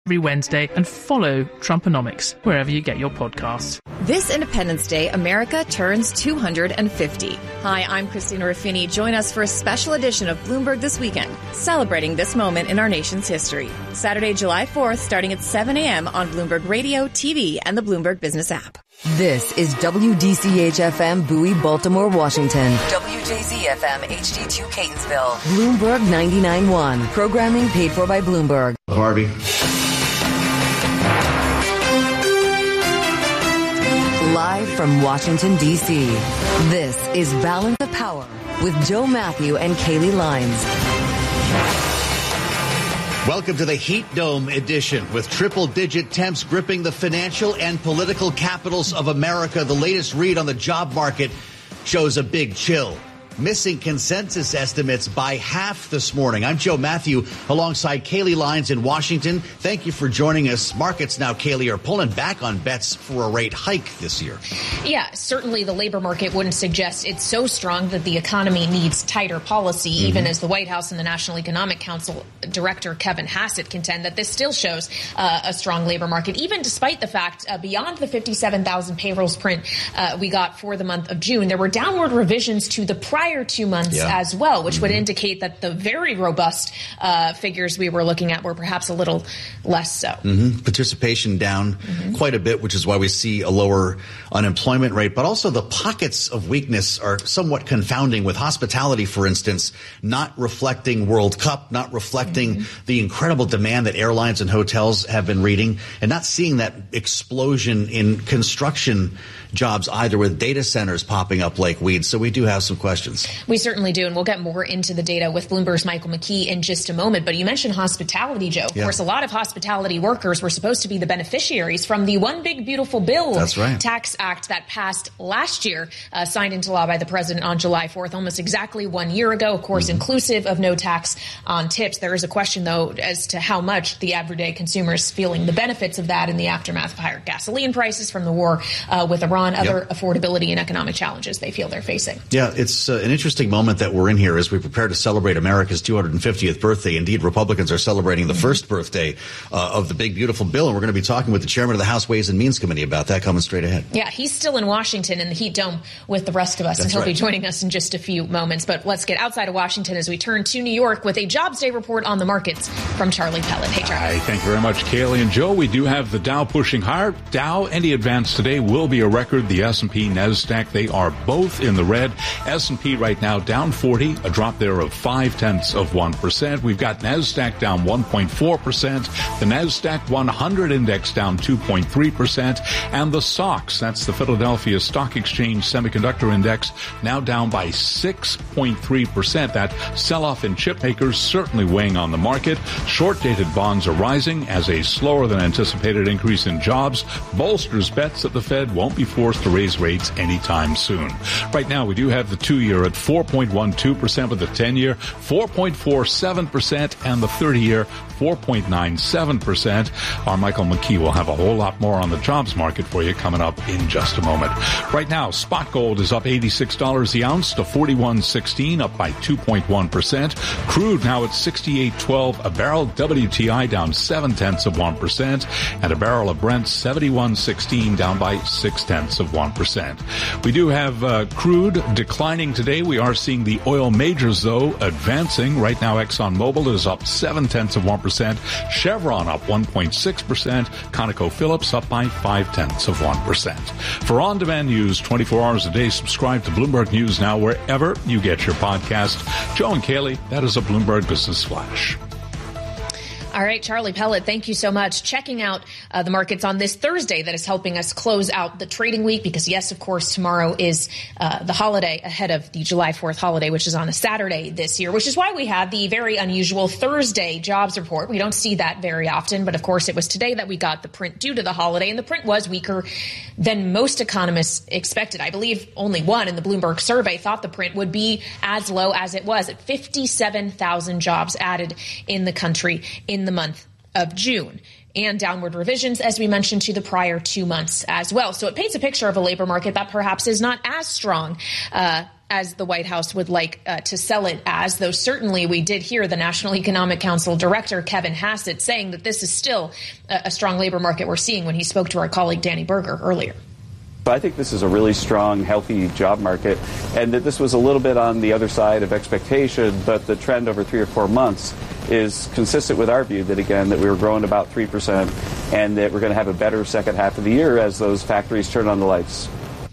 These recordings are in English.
every Wednesday, and follow Trumponomics wherever you get your podcasts. This Independence Day, America turns 250. Hi, I'm Christina Ruffini. Join us for a special edition of Bloomberg This Weekend, celebrating this moment in our nation's history. Saturday, July 4th, starting at 7 a.m. on Bloomberg Radio, TV, and the Bloomberg Business app. This is WDCH-FM Bowie, Baltimore, Washington. WJZ-FM HD2 Catonsville. Bloomberg 99.1. Programming paid for by Bloomberg. Harvey. Live from Washington, D.C., this is Balance of Power with Joe Matthew and Kaylee Lines. Welcome to the Heat Dome edition with triple-digit temps gripping the financial and political capitals of America. The latest read on the job market shows a big chill. Missing consensus estimates by half this morning. I'm Joe Matthew alongside Kaylee Lines in Washington. Thank you for joining us. Markets now, Kaylee, are pulling back on bets for a rate hike this year. Yeah, certainly the labor market wouldn't suggest it's so strong that the economy needs tighter policy, even as the White House and the National Economic Council Director Kevin Hassett contend that this still shows a strong labor market, even despite the fact beyond the 57,000 payrolls print we got for the month of June, there were downward revisions to the prior 2 months as well, which would indicate that the very robust figures we were looking at were perhaps a little less so. Participation down quite a bit, which is why we see a lower unemployment rate. But also the pockets of weakness are somewhat confounding, with hospitality, for instance, not reflecting World Cup, not reflecting the incredible demand that airlines and hotels have been reading, and not seeing that explosion in construction jobs either, with data centers popping up like weeds. So we do have some questions. We certainly do, and we'll get more into the data with Bloomberg's Michael McKee in just a moment. But you mentioned hospitality, Joe. Of course, a lot of hospitality workers were supposed to be the beneficiaries from the One Big Beautiful Bill Tax Act that passed last year, signed into law by the president on July 4th, almost exactly 1 year ago, of course, inclusive of no tax on tips. There is a question, though, as to how much the everyday consumer is feeling the benefits of that in the aftermath of higher gasoline prices from the war with Iran, other affordability and economic challenges they feel they're facing. Yeah, it's an interesting moment that we're in here as we prepare to celebrate America's 250th birthday. Indeed, Republicans are celebrating the first birthday of the Big Beautiful Bill, and we're going to be talking with the chairman of the House Ways and Means Committee about that coming straight ahead. Yeah, he's still in Washington in the Heat Dome with the rest of us, and he'll be joining us in just a few moments. But let's get outside of Washington as we turn to New York with a Jobs Day report on the markets from Charlie Pellet. Hey, Charlie. Hi, thank you very much, Kaylee and Joe. We do have the Dow pushing higher. Dow, any advance today will be a record. The S&P, NASDAQ, they are both in the red. S&P right now down 40, a drop there of 0.5%. We've got NASDAQ down 1.4%. The NASDAQ 100 index down 2.3%. And the SOX, that's the Philadelphia Stock Exchange Semiconductor Index, now down by 6.3%. That sell-off in chip makers certainly weighing on the market. Short-dated bonds are rising as a slower than anticipated increase in jobs bolsters bets that the Fed won't be forced to raise rates anytime soon. Right now, we do have the 2-year at 4.12%, with the 10-year 4.47%, and the 30-year 4.97%. Our Michael McKee will have a whole lot more on the jobs market for you coming up in just a moment. Right now, spot gold is up $86 the ounce to $41.16, up by 2.1%. Crude now at $68.12 a barrel. WTI down 0.7%, and a barrel of Brent $71.16, down by 0.6%. We do have crude declining today. We are seeing the oil majors, though, advancing. Right now, ExxonMobil is up 0.7%. Chevron up 1.6%. ConocoPhillips up by 0.5%. For on-demand news 24 hours a day, subscribe to Bloomberg News Now wherever you get your podcast. Joe and Kaylee, that is a Bloomberg Business Flash. All right, Charlie Pellet, thank you so much. Checking out the markets on this Thursday that is helping us close out the trading week, because, yes, of course, tomorrow is the holiday ahead of the July 4th holiday, which is on a Saturday this year, which is why we had the very unusual Thursday jobs report. We don't see that very often, but, of course, it was today that we got the print due to the holiday, and the print was weaker than most economists expected. I believe only one in the Bloomberg survey thought the print would be as low as it was, at 57,000 jobs added in the country in the month of June, and downward revisions, as we mentioned, to the prior 2 months as well. So it paints a picture of a labor market that perhaps is not as strong as the White House would like to sell it as, though certainly we did hear the National Economic Council Director Kevin Hassett saying that this is still a strong labor market we're seeing when he spoke to our colleague Danny Berger earlier. I think this is a really strong, healthy job market, and that this was a little bit on the other side of expectation, but the trend over 3 or 4 months is consistent with our view that, again, that we were growing about 3% and that we're going to have a better second half of the year as those factories turn on the lights.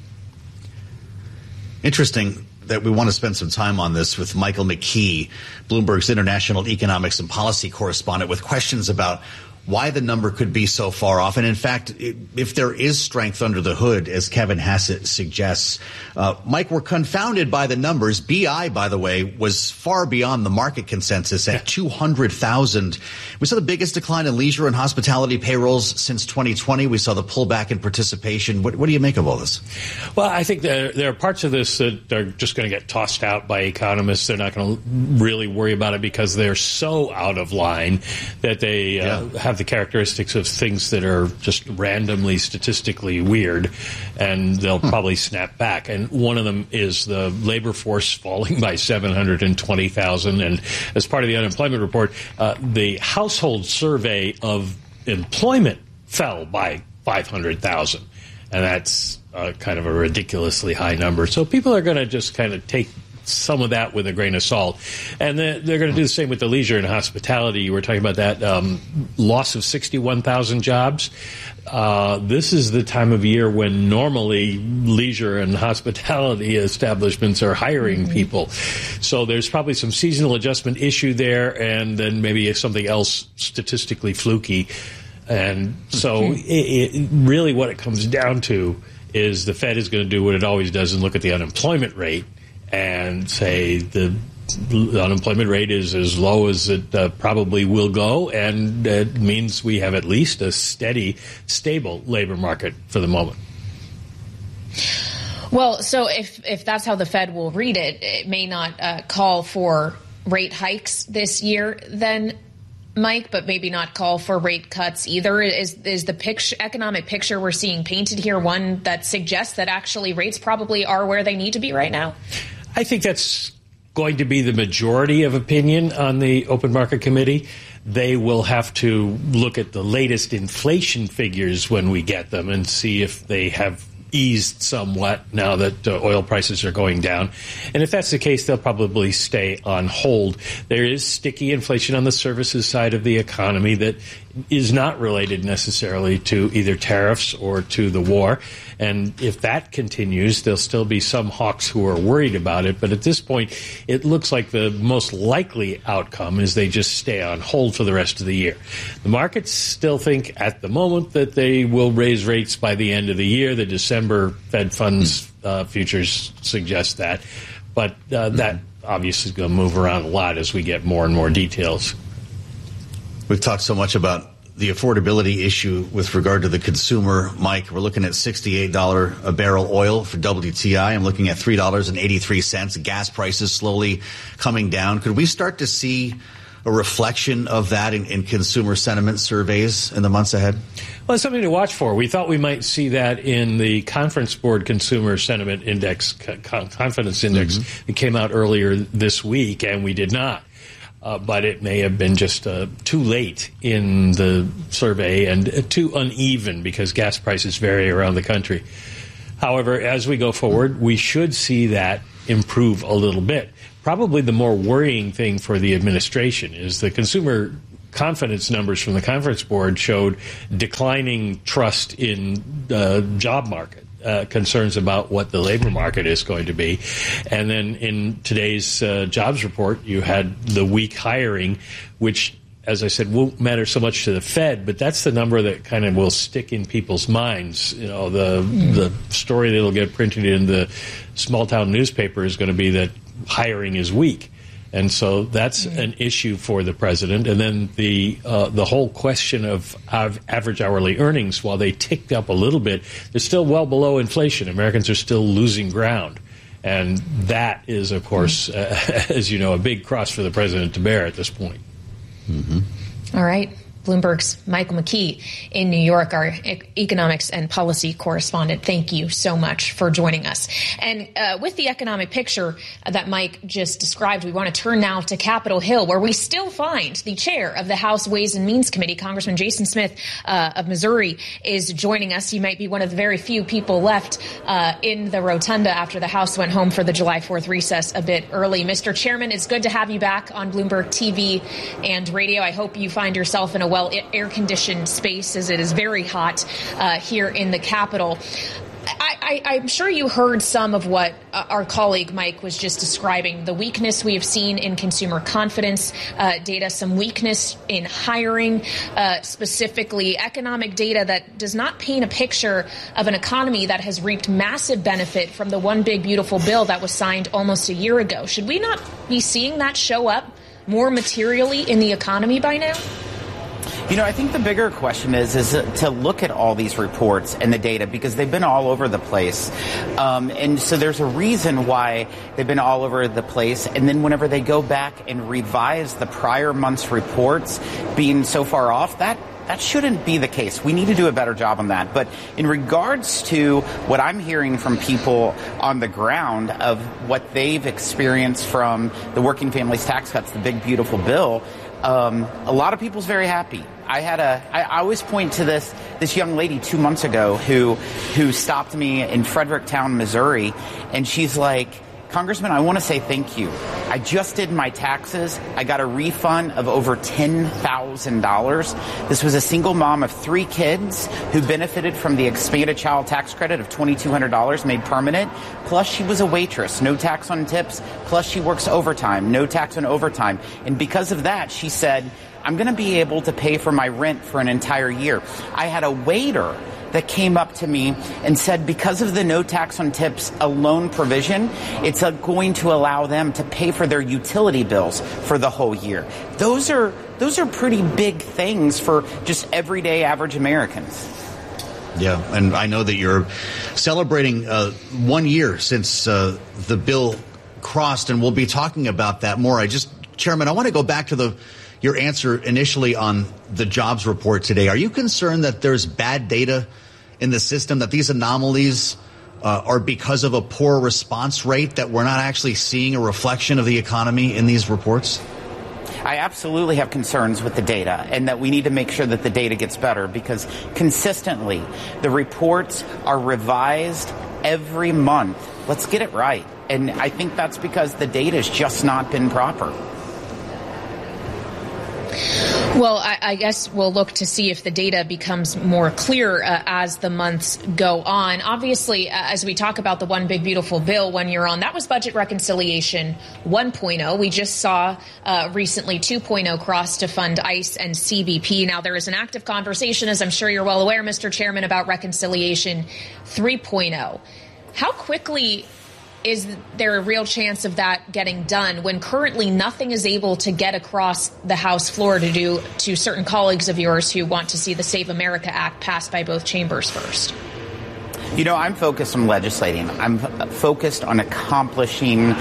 Interesting that we want to spend some time on this with Michael McKee, Bloomberg's international economics and policy correspondent, with questions about why the number could be so far off. And in fact, if there is strength under the hood, as Kevin Hassett suggests, Mike, we're confounded by the numbers. BI, by the way, was far beyond the market consensus at 200,000. We saw the biggest decline in leisure and hospitality payrolls since 2020. We saw the pullback in participation. What do you make of all this? Well, I think there are parts of this that are just going to get tossed out by economists. They're not going to really worry about it because they're so out of line that they have the characteristics of things that are just randomly statistically weird, and they'll probably snap back. And one of them is the labor force falling by 720,000. And as part of the unemployment report, the household survey of employment fell by 500,000. And that's kind of a ridiculously high number. So people are going to just kind of take some of that with a grain of salt. And they're going to do the same with the leisure and hospitality. You were talking about that loss of 61,000 jobs. This is the time of year when normally leisure and hospitality establishments are hiring people. So there's probably some seasonal adjustment issue there, and then maybe something else statistically fluky. And so really what it comes down to is the Fed is going to do what it always does and look at the unemployment rate and say the unemployment rate is as low as it probably will go, and it means we have at least a steady, stable labor market for the moment. Well, so if that's how the Fed will read it, it may not call for rate hikes this year then, Mike, but maybe not call for rate cuts either. Is the economic picture we're seeing painted here one that suggests that actually rates probably are where they need to be right now? I think that's going to be the majority of opinion on the Open Market Committee. They will have to look at the latest inflation figures when we get them and see if they have eased somewhat now that oil prices are going down. And if that's the case, they'll probably stay on hold. There is sticky inflation on the services side of the economy that is not related necessarily to either tariffs or to the war. And if that continues, there'll still be some hawks who are worried about it. But at this point, it looks like the most likely outcome is they just stay on hold for the rest of the year. The markets still think at the moment that they will raise rates by the end of the year. The December Fed funds futures suggest that. But that obviously is going to move around a lot as we get more and more details. We've talked so much about the affordability issue with regard to the consumer. Mike, we're looking at $68 a barrel oil for WTI. I'm looking at $3.83. Gas prices slowly coming down. Could we start to see a reflection of that in consumer sentiment surveys in the months ahead? Well, it's something to watch for. We thought we might see that in the Conference Board Consumer Sentiment Index, Confidence Index, that came out earlier this week, and we did not. But it may have been just too late in the survey and too uneven because gas prices vary around the country. However, as we go forward, we should see that improve a little bit. Probably the more worrying thing for the administration is the consumer confidence numbers from the Conference Board showed declining trust in the job market. Concerns about what the labor market is going to be. And then in today's jobs report, you had the weak hiring, which, as I said, won't matter so much to the Fed, but that's the number that kind of will stick in people's minds. You know, the story that'll get printed in the small town newspaper is going to be that hiring is weak. And so that's an issue for the president. And then the whole question of average hourly earnings, while they ticked up a little bit, they're still well below inflation. Americans are still losing ground. And that is, of course, as you know, a big cross for the president to bear at this point. All right. Bloomberg's Michael McKee in New York, our economics and policy correspondent. Thank you so much for joining us. And with the economic picture that Mike just described, we want to turn now to Capitol Hill, where we still find the chair of the House Ways and Means Committee, Congressman Jason Smith of Missouri, is joining us. He might be one of the very few people left in the rotunda after the House went home for the July 4th recess a bit early. Mr. Chairman, it's good to have you back on Bloomberg TV and radio. I hope you find yourself in a well air-conditioned space, as it is very hot here in the Capitol. I'm sure you heard some of what our colleague Mike was just describing, the weakness we have seen in consumer confidence data, some weakness in hiring, specifically economic data that does not paint a picture of an economy that has reaped massive benefit from the One Big Beautiful Bill that was signed almost a year ago. Should we not be seeing that show up more materially in the economy by now? You know, I think the bigger question is to look at all these reports and the data, because they've been all over the place. And so there's a reason why they've been all over the place. And then whenever they go back and revise the prior month's reports being so far off, that shouldn't be the case. We need to do a better job on that. But in regards to what I'm hearing from people on the ground of what they've experienced from the Working Families Tax Cuts, the Big Beautiful Bill, a lot of people's very happy. I always point to this young lady 2 months ago who stopped me in Fredericktown, Missouri, and she's like, Congressman, I want to say thank you. I just did my taxes. I got a refund of over $10,000. This was a single mom of 3 kids who benefited from the expanded child tax credit of $2,200 made permanent. Plus, she was a waitress, no tax on tips. Plus, she works overtime, no tax on overtime. And because of that, she said, I'm going to be able to pay for my rent for an entire year. I had a waiter that came up to me and said, because of the no tax on tips alone provision, it's going to allow them to pay for their utility bills for the whole year. Those are pretty big things for just everyday average Americans. Yeah, and I know that you're celebrating 1 year since the bill crossed, and we'll be talking about that more. Chairman, I want to go back to your answer initially on the jobs report today. Are you concerned that there's bad data in the system, that these anomalies are because of a poor response rate, that we're not actually seeing a reflection of the economy in these reports? I absolutely have concerns with the data, and that we need to make sure that the data gets better, because consistently the reports are revised every month. Let's get it right. And I think that's because the data has just not been proper. Well, I guess we'll look to see if the data becomes more clear as the months go on. Obviously, as we talk about the One Big Beautiful Bill 1 year on, that was budget reconciliation 1.0. We just saw recently 2.0 cross to fund ICE and CBP. Now, there is an active conversation, as I'm sure you're well aware, Mr. Chairman, about reconciliation 3.0. How quickly is there a real chance of that getting done when currently nothing is able to get across the House floor to certain colleagues of yours who want to see the Save America Act passed by both chambers first? You know, I'm focused on legislating. I'm focused on accomplishing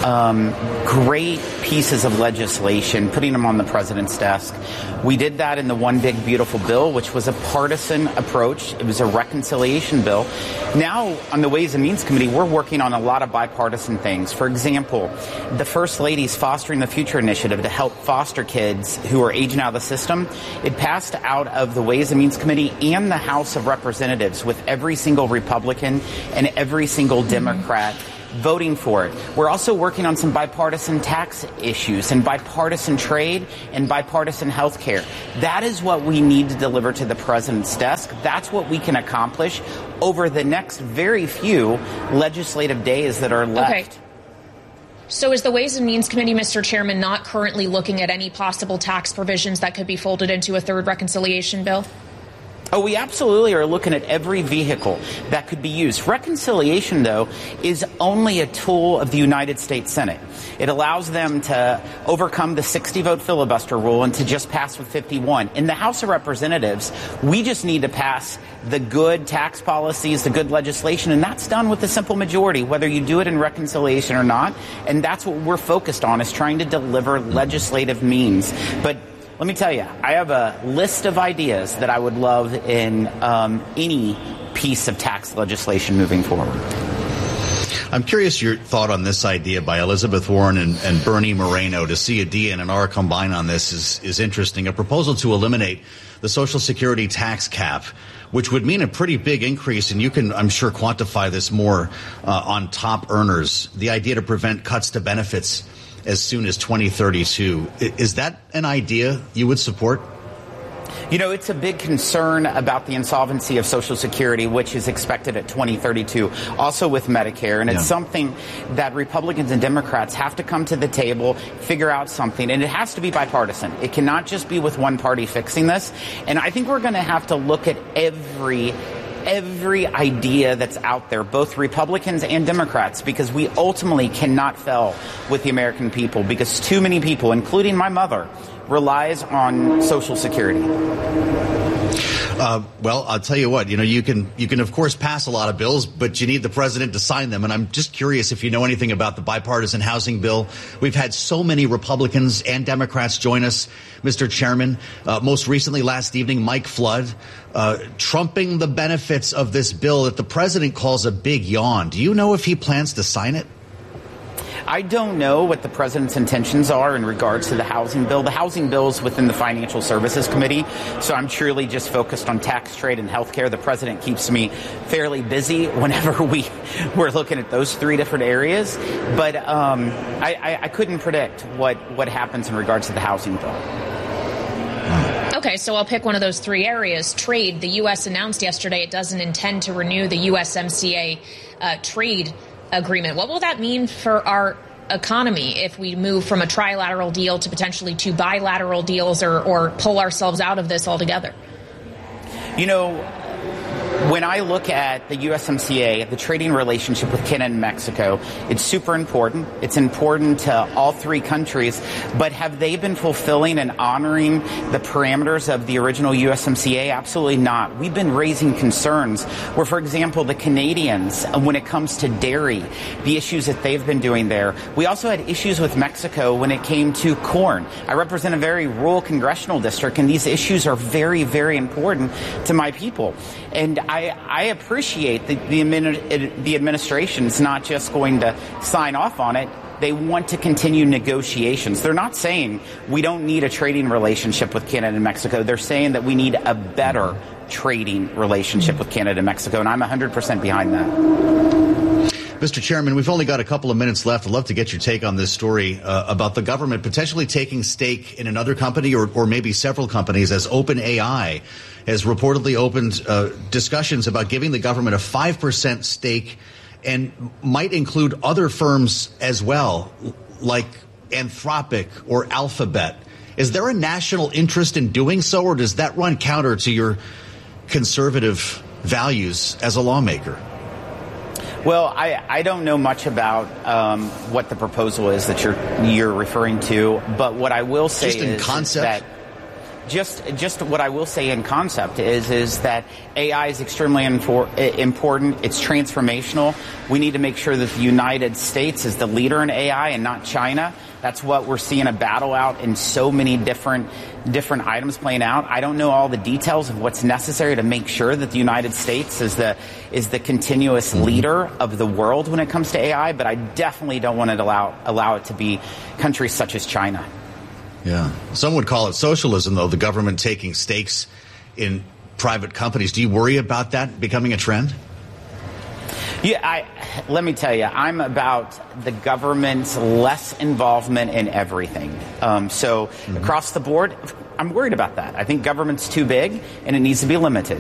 great pieces of legislation, putting them on the president's desk. We did that in the One Big Beautiful Bill, which was a partisan approach. It was a reconciliation bill. Now, on the Ways and Means Committee, we're working on a lot of bipartisan things. For example, the First Lady's Fostering the Future initiative to help foster kids who are aging out of the system. It passed out of the Ways and Means Committee and the House of Representatives, with every single Republican and every single Democrat voting for it. We're also working on some bipartisan tax issues and bipartisan trade and bipartisan health care. That is what we need to deliver to the president's desk. That's what we can accomplish over the next very few legislative days that are left. Okay. So is the Ways and Means Committee, Mr. Chairman, not currently looking at any possible tax provisions that could be folded into a third reconciliation bill? Oh, we absolutely are looking at every vehicle that could be used. Reconciliation, though, is only a tool of the United States Senate. It allows them to overcome the 60-vote filibuster rule and to just pass with 51. In the House of Representatives, we just need to pass the good tax policies, the good legislation, and that's done with a simple majority, whether you do it in reconciliation or not. And that's what we're focused on, is trying to deliver legislative means. But let me tell you, I have a list of ideas that I would love in any piece of tax legislation moving forward. I'm curious your thought on this idea by Elizabeth Warren and Bernie Moreno. To see a D and an R combine on this is interesting. A proposal to eliminate the Social Security tax cap, which would mean a pretty big increase, and you can, I'm sure, quantify this more on top earners. The idea to prevent cuts to benefits as soon as 2032. Is that an idea you would support? You know, it's a big concern about the insolvency of Social Security, which is expected at 2032, also with Medicare. And it's something that Republicans and Democrats have to come to the table, figure out something. And it has to be bipartisan. It cannot just be with one party fixing this. And I think we're going to have to look at every idea that's out there, both Republicans and Democrats, because we ultimately cannot fail with the American people, because too many people, including my mother, relies on Social Security. Well, I'll tell you what, you can of course pass a lot of bills, but you need the president to sign them. And I'm just curious if you know anything about the bipartisan housing bill. We've had so many Republicans and Democrats join us, Mr. Chairman. Most recently last evening, Mike Flood, trumping the benefits of this bill that the president calls a big yawn. Do you know if he plans to sign it? I don't know what the president's intentions are in regards to the housing bill. The housing bill is within the Financial Services Committee, so I'm truly just focused on tax, trade, and health care. The president keeps me fairly busy whenever we're looking at those three different areas. But I couldn't predict what happens in regards to the housing bill. Okay, so I'll pick one of those three areas. Trade. The U.S. announced yesterday it doesn't intend to renew the USMCA trade agreement. What will that mean for our economy if we move from a trilateral deal to potentially two bilateral deals or pull ourselves out of this altogether? You know, when I look at the USMCA, the trading relationship with Canada and Mexico, it's super important. It's important to all three countries. But have they been fulfilling and honoring the parameters of the original USMCA? Absolutely not. We've been raising concerns where, for example, the Canadians, when it comes to dairy, the issues that they've been doing there. We also had issues with Mexico when it came to corn. I represent a very rural congressional district, and these issues are very, very important to my people. And I appreciate the administration is not just going to sign off on it. They want to continue negotiations. They're not saying we don't need a trading relationship with Canada and Mexico. They're saying that we need a better trading relationship with Canada and Mexico, and I'm 100% behind that. Mr. Chairman, we've only got a couple of minutes left. I'd love to get your take on this story about the government potentially taking stake in another company or maybe several companies, as OpenAI has reportedly opened discussions about giving the government a 5% stake and might include other firms as well, like Anthropic or Alphabet. Is there a national interest in doing so, or does that run counter to your conservative values as a lawmaker? Well, I don't know much about what the proposal is that you're referring to, but what I will say is that just what I will say in concept is that AI is extremely important. It's transformational. We need to make sure that the United States is the leader in AI and not China. That's what we're seeing a battle out in so many different items playing out. I don't know all the details of what's necessary to make sure that the United States is the continuous leader of the world when it comes to AI, but I definitely don't want to allow it to be countries such as China. Yeah. Some would call it socialism, though, the government taking stakes in private companies. Do you worry about that becoming a trend? Yeah, let me tell you, I'm about the government's less involvement in everything. So across the board, I'm worried about that. I think government's too big and it needs to be limited.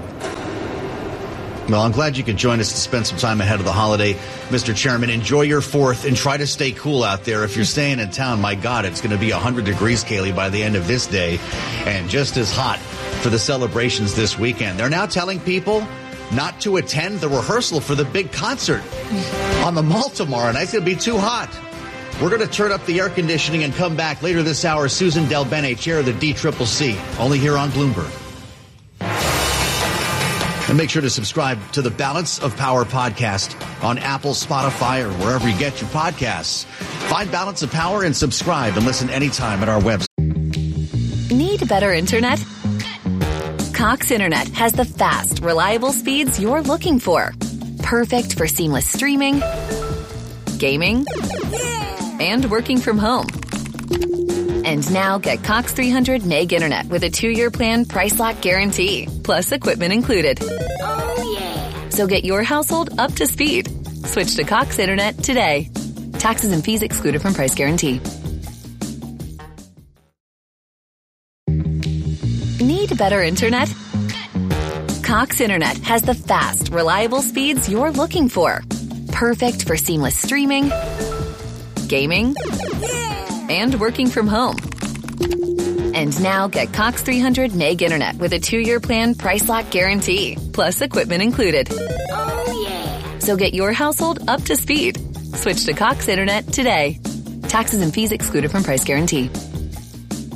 Well, I'm glad you could join us to spend some time ahead of the holiday. Mr. Chairman, enjoy your 4th and try to stay cool out there. If you're staying in town, my God, it's going to be 100 degrees, Kaylee, by the end of this day, and just as hot for the celebrations this weekend. They're now telling people not to attend the rehearsal for the big concert on the mall tomorrow night. It's going to be too hot. We're going to turn up the air conditioning and come back later this hour. Susan Del Bene, chair of the DCCC, only here on Bloomberg. And make sure to subscribe to the Balance of Power podcast on Apple, Spotify, or wherever you get your podcasts. Find Balance of Power and subscribe and listen anytime at our website. Need better internet? Cox Internet has the fast, reliable speeds you're looking for. Perfect for seamless streaming, gaming, and working from home. And now get Cox 300 meg internet with a 2-year plan price lock guarantee, plus equipment included. Oh, yeah. So get your household up to speed. Switch to Cox Internet today. Taxes and fees excluded from price guarantee. Need better internet? Cox Internet has the fast, reliable speeds you're looking for. Perfect for seamless streaming, gaming, and working from home. And now get Cox 300 meg internet with a 2-year plan price lock guarantee, plus equipment included. Oh, yeah. So get your household up to speed. Switch to Cox Internet today. Taxes and fees excluded from price guarantee.